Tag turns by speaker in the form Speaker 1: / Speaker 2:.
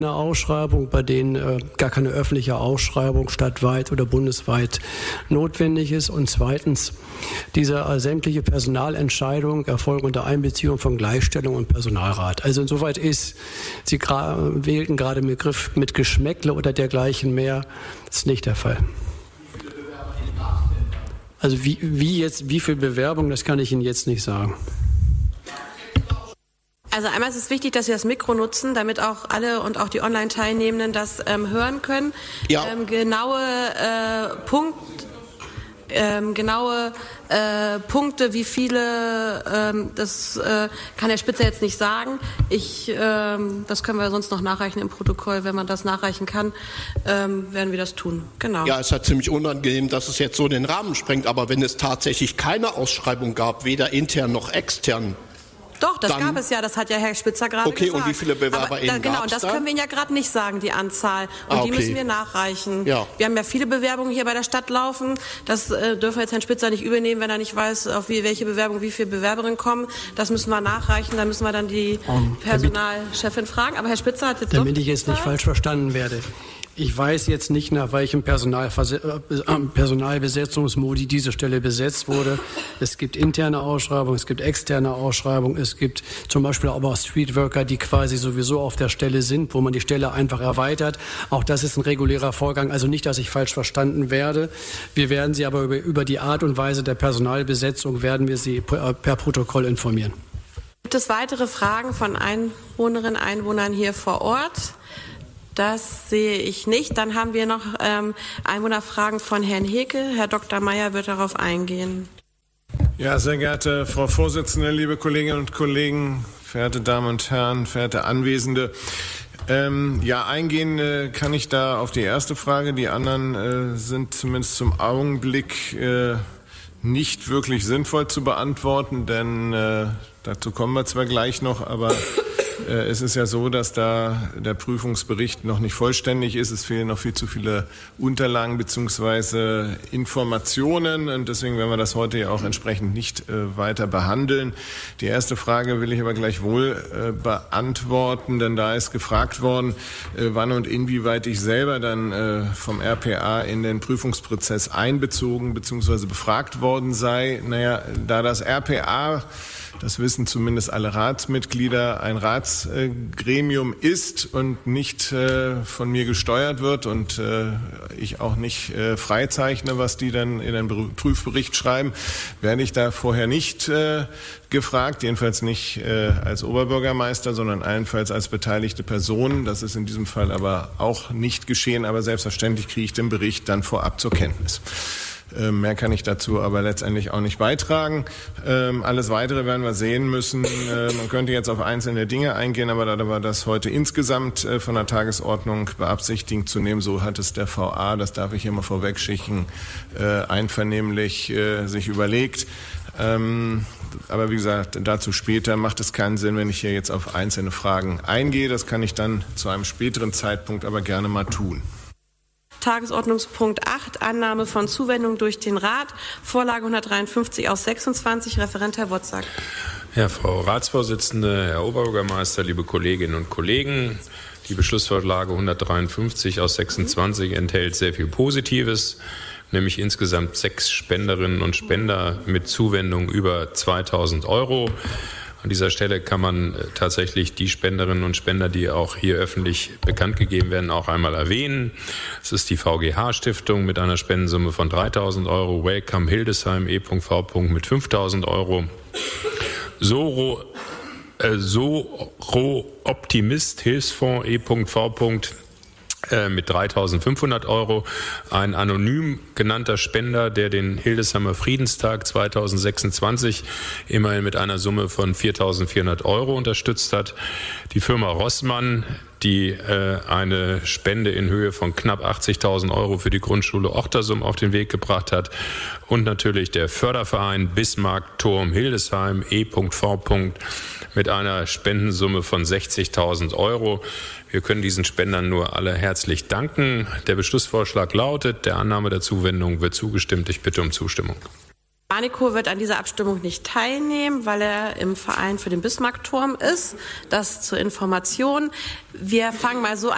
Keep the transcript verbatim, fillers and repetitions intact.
Speaker 1: Eine Ausschreibung, bei denen äh, gar keine öffentliche Ausschreibung stadtweit oder bundesweit notwendig ist. Und zweitens, diese äh, sämtliche Personalentscheidung erfolgt unter Einbeziehung von Gleichstellung und Personalrat. Also insoweit ist, Sie gra- wählten gerade den Begriff mit Geschmäckle oder dergleichen mehr, das ist nicht der Fall. Also wie, wie jetzt, wie viel Bewerbung, das kann ich Ihnen jetzt nicht sagen.
Speaker 2: Also einmal ist es wichtig, dass Sie das Mikro nutzen, damit auch alle und auch die Online-Teilnehmenden das ähm, hören können.
Speaker 3: Ja.
Speaker 2: Ähm, genaue äh, Punkt, ähm, genaue äh, Punkte, wie viele, ähm, das äh, kann Herr Spitzer jetzt nicht sagen. Ich, ähm, das können wir sonst noch nachreichen im Protokoll. Wenn man das nachreichen kann, ähm, werden wir das tun. Genau.
Speaker 3: Ja, es ist halt ziemlich unangenehm, dass es jetzt so den Rahmen sprengt. Aber wenn es tatsächlich keine Ausschreibung gab, weder intern noch extern,
Speaker 2: Doch, das
Speaker 3: Dann,
Speaker 2: gab es ja, das hat ja Herr Spitzer gerade
Speaker 3: okay,
Speaker 2: gesagt.
Speaker 3: Und wie viele BewerberInnen
Speaker 2: Aber da, Genau,
Speaker 3: gab's
Speaker 2: das
Speaker 3: da?
Speaker 2: können wir Ihnen ja gerade nicht sagen, die Anzahl. Und
Speaker 3: Ah,
Speaker 2: die
Speaker 3: okay.
Speaker 2: müssen wir nachreichen.
Speaker 3: Ja.
Speaker 2: Wir haben ja viele Bewerbungen hier bei der Stadt laufen. Das äh, dürfen wir jetzt Herrn Spitzer nicht übernehmen, wenn er nicht weiß, auf wie, welche Bewerbung, wie viele Bewerberinnen kommen. Das müssen wir nachreichen. Da müssen wir dann die
Speaker 1: Um,
Speaker 2: Personalchefin fragen. Aber Herr Spitzer hat jetzt
Speaker 1: Damit
Speaker 2: doch
Speaker 1: ich jetzt nicht
Speaker 2: gesagt.
Speaker 1: falsch verstanden werde. Ich weiß jetzt nicht, nach welchem Personalverse- äh, Personalbesetzungsmodi diese Stelle besetzt wurde. Es gibt interne Ausschreibungen, es gibt externe Ausschreibungen, es gibt zum Beispiel aber auch Streetworker, die quasi sowieso auf der Stelle sind, wo man die Stelle einfach erweitert. Auch das ist ein regulärer Vorgang, also nicht, dass ich falsch verstanden werde. Wir werden Sie aber über, über die Art und Weise der Personalbesetzung werden wir Sie per, per Protokoll informieren.
Speaker 2: Gibt es weitere Fragen von Einwohnerinnen und Einwohnern hier vor Ort? Das sehe ich nicht. Dann haben wir noch ähm, Einwohnerfragen von Herrn Heke. Herr Doktor Meier wird darauf eingehen.
Speaker 4: Ja, sehr geehrte Frau Vorsitzende, liebe Kolleginnen und Kollegen, verehrte Damen und Herren, verehrte Anwesende. Ähm, ja, eingehen äh, kann ich da auf die erste Frage. Die anderen äh, sind zumindest zum Augenblick äh, nicht wirklich sinnvoll zu beantworten, denn äh, dazu kommen wir zwar gleich noch, aber es ist ja so, dass da der Prüfungsbericht noch nicht vollständig ist. Es fehlen noch viel zu viele Unterlagen bzw. Informationen und deswegen werden wir das heute ja auch entsprechend nicht äh, weiter behandeln. Die erste Frage will ich aber gleichwohl äh, beantworten, denn da ist gefragt worden, äh, wann und inwieweit ich selber dann äh, vom R P A in den Prüfungsprozess einbezogen bzw. befragt worden sei. Naja, da das R P A, das wissen zumindest alle Ratsmitglieder, ein Ratsgremium ist und nicht äh, von mir gesteuert wird und äh, ich auch nicht äh, freizeichne, was die dann in den Prüfbericht schreiben, werde ich da vorher nicht äh, gefragt, jedenfalls nicht äh, als Oberbürgermeister, sondern allenfalls als beteiligte Person. Das ist in diesem Fall aber auch nicht geschehen, aber selbstverständlich kriege ich den Bericht dann vorab zur Kenntnis. Ähm, mehr kann ich dazu aber letztendlich auch nicht beitragen. Ähm, alles Weitere werden wir sehen müssen. Äh, man könnte jetzt auf einzelne Dinge eingehen, aber da wir das heute insgesamt äh, von der Tagesordnung beabsichtigen zu nehmen, so hat es der V A, das darf ich hier mal vorwegschicken, äh, einvernehmlich äh, sich überlegt. Ähm, aber wie gesagt, dazu später macht es keinen Sinn, wenn ich hier jetzt auf einzelne Fragen eingehe. Das kann ich dann zu einem späteren Zeitpunkt aber gerne mal tun.
Speaker 2: Tagesordnungspunkt acht, Annahme von Zuwendung durch den Rat, Vorlage hundertdreiundfünfzig aus sechsundzwanzig, Referent Herr Wotzack.
Speaker 5: Ja, Frau Ratsvorsitzende, Herr Oberbürgermeister, liebe Kolleginnen und Kollegen, die Beschlussvorlage hundertdreiundfünfzig aus sechsundzwanzig enthält sehr viel Positives, nämlich insgesamt sechs Spenderinnen und Spender mit Zuwendung über zweitausend Euro. An dieser Stelle kann man tatsächlich die Spenderinnen und Spender, die auch hier öffentlich bekannt gegeben werden, auch einmal erwähnen. Es ist die V G H-Stiftung mit einer Spendensumme von dreitausend Euro, Welcome Hildesheim E.V. mit fünftausend Euro, Soro, äh, Soro Optimist Hilfsfonds E.V. mit dreitausendfünfhundert Euro, ein anonym genannter Spender, der den Hildesheimer Friedenstag zweitausendsechsundzwanzig immerhin mit einer Summe von viertausendvierhundert Euro unterstützt hat. Die Firma Rossmann, die äh, eine Spende in Höhe von knapp achtzigtausend Euro für die Grundschule Ochtersum auf den Weg gebracht hat. Und natürlich der Förderverein Bismarck Turm Hildesheim E.V. mit einer Spendensumme von sechzigtausend Euro. Wir können diesen Spendern nur alle herzlich danken. Der Beschlussvorschlag lautet, der Annahme der Zuwendung wird zugestimmt. Ich bitte um Zustimmung.
Speaker 2: Maniko wird an dieser Abstimmung nicht teilnehmen, weil er im Verein für den Bismarck-Turm ist. Das zur Information. Wir fangen mal so an.